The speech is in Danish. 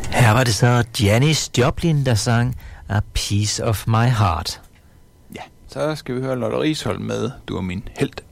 Her var det så Janis Joplin, der sang A Piece of My Heart. Ja, så skal vi høre Lotte Risholm med Du er min helt.